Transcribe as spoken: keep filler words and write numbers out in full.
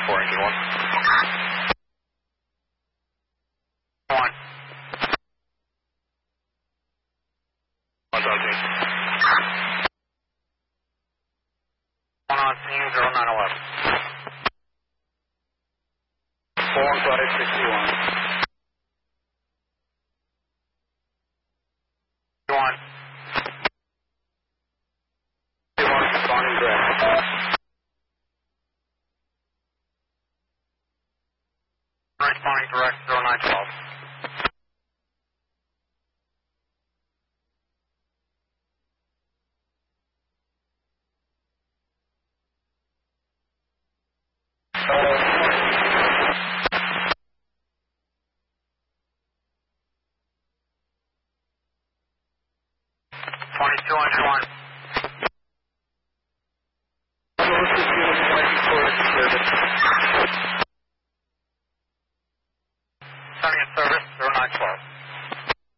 four, engine one. One. One talking. One on scene, zero nine eleven. Four on flight sixty-one. One. One responding direct. Responding direct, zero nine twelve. twenty-two engine one. Sunny in service, zero nine twelve.